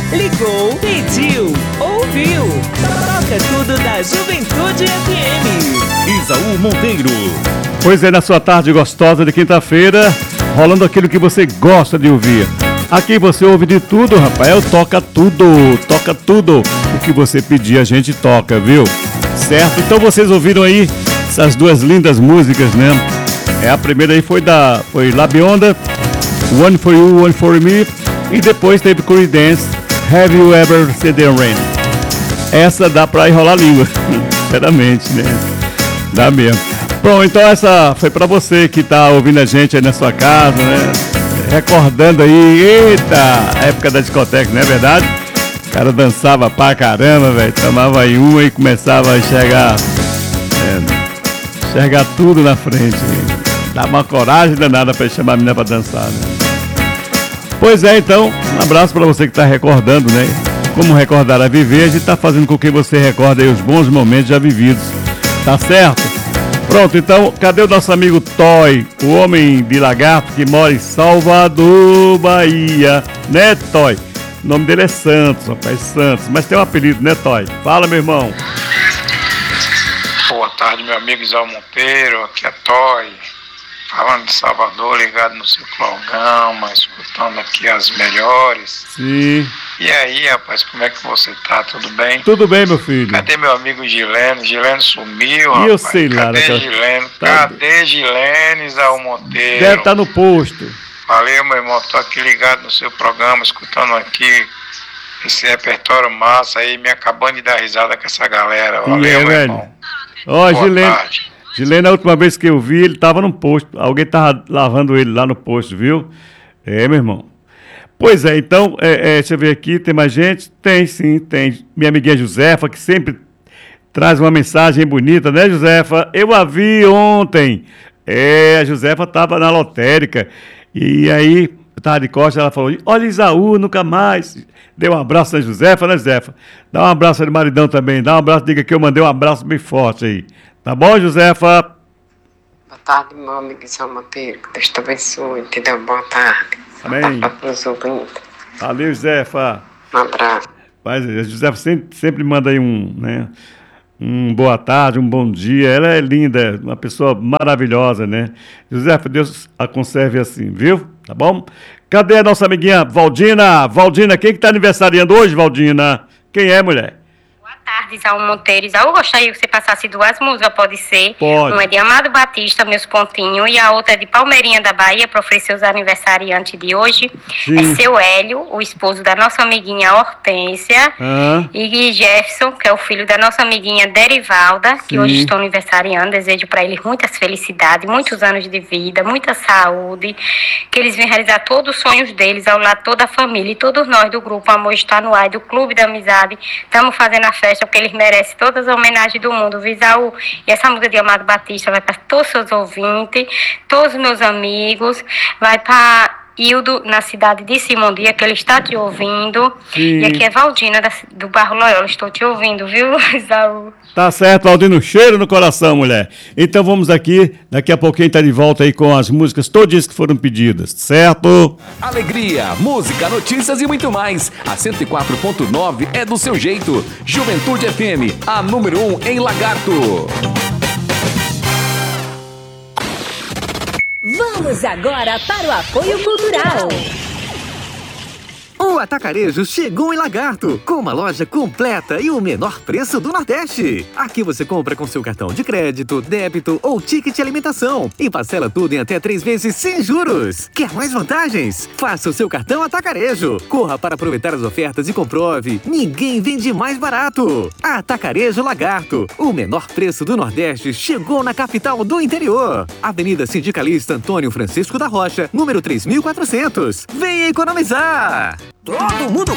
Ligou, pediu, ouviu. Toca tudo da Juventude FM. Isaú Monteiro. Pois é, na sua tarde gostosa de quinta-feira, rolando aquilo que você gosta de ouvir. Aqui você ouve de tudo, Rafael, toca tudo. O que você pedir a gente toca, viu? Certo? Então vocês ouviram aí essas duas lindas músicas, né? A primeira aí foi La Bionda, One For You, One For Me. E depois teve Creedence, Have You Ever Seen the Rain? Essa dá pra enrolar a língua, sinceramente, né? Dá mesmo. Bom, então essa foi pra você que tá ouvindo a gente aí na sua casa, né? Recordando aí, eita, época da discoteca, não é verdade? O cara dançava pra caramba, velho. Tomava aí uma e começava a enxergar tudo na frente. Dava uma coragem danada pra chamar a menina pra dançar, né? Pois é, então, um abraço pra você que tá recordando, né? Como recordar a viver, a gente tá fazendo com que você recorde aí os bons momentos já vividos. Tá certo? Pronto, então, cadê o nosso amigo Toy, o homem de lagarto que mora em Salvador, Bahia, né, Toy? O nome dele é Santos, rapaz, Santos, mas tem um apelido, né, Toy? Fala, meu irmão. Boa tarde, meu amigo Isaú Monteiro, aqui é Toy, falando de Salvador, ligado no seu programa, escutando aqui as melhores. Sim. E aí, rapaz, como é que você tá? Tudo bem? Tudo bem, meu filho. Cadê meu amigo Gilene? Gilene sumiu, rapaz. Eu sei lá. Cadê Gilene? Cadê Gilene, Isaú Monteiro? Deve estar no posto. Valeu, meu irmão, tô aqui ligado no seu programa, escutando aqui esse repertório massa aí, me acabando de dar risada com essa galera. Valeu, meu irmão. Ó, Gilene, a última vez que eu vi, ele tava no posto. Alguém tava lavando ele lá no posto, viu? Meu irmão. Pois é, então, deixa eu ver aqui, tem mais gente? Tem, sim, tem. Minha amiguinha Josefa, que sempre traz uma mensagem bonita, né, Josefa? Eu a vi ontem. A Josefa estava na lotérica. E aí, eu estava de costas, ela falou, olha, Isaú, nunca mais. Deu um abraço na Josefa, né, Josefa? Dá um abraço no maridão também, dá um abraço, diga que eu mandei um abraço bem forte aí. Tá bom, Josefa? Boa tarde, meu amigo Isaú Monteiro, que Deus te abençoe, entendeu? Boa tarde. Amém. Valeu, Josefa. Um abraço. Mas a Josefa sempre manda aí um boa tarde, um bom dia. Ela é linda, uma pessoa maravilhosa, né? Josefa, Deus a conserve assim, viu? Tá bom? Cadê a nossa amiguinha Valdina? Valdina, quem que tá aniversariando hoje, Valdina? Quem é, mulher? Boa tarde, Isaú Monteiro. Isaú, gostaria que você passasse duas músicas, pode ser? Pode. Uma é de Amado Batista, Meus Pontinhos, e a outra é de Palmeirinha da Bahia, para oferecer os aniversariantes de hoje. Sim. É seu Hélio, o esposo da nossa amiguinha Hortência, e Jefferson, que é o filho da nossa amiguinha Derivalda, que hoje estão aniversariando. Desejo para eles muitas felicidades, muitos anos de vida, muita saúde, que eles venham realizar todos os sonhos deles ao lado de toda a família. E todos nós do Grupo Amor Está No Ar e do Clube da Amizade estamos fazendo a festa porque eles merecem todas as homenagens do mundo, Isaú. E essa música de Amado Batista vai para todos os seus ouvintes, todos os meus amigos, vai para Hildo, na cidade de Simondia, que ele está te ouvindo. Sim. E aqui é Valdina, do Barro Loyola, estou te ouvindo, viu, Isaú? Tá certo, Valdino, cheiro no coração, mulher. Então vamos aqui, daqui a pouquinho tá de volta aí com as músicas todas que foram pedidas, certo? Alegria, música, notícias e muito mais. A 104.9 é do seu jeito. Juventude FM, a número 1 em Lagarto. Vamos agora para o apoio cultural. O Atacarejo chegou em Lagarto, com uma loja completa e o menor preço do Nordeste. Aqui você compra com seu cartão de crédito, débito ou ticket de alimentação e parcela tudo em até 3 vezes sem juros. Quer mais vantagens? Faça o seu cartão Atacarejo. Corra para aproveitar as ofertas e comprove. Ninguém vende mais barato. Atacarejo Lagarto, o menor preço do Nordeste chegou na capital do interior. Avenida Sindicalista Antônio Francisco da Rocha, número 3400. Venha economizar! Todo mundo